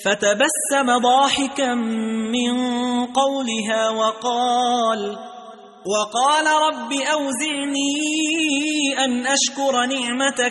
فتبسم ضاحكا من قولها وقال رب أوزعني أن أشكر نعمتك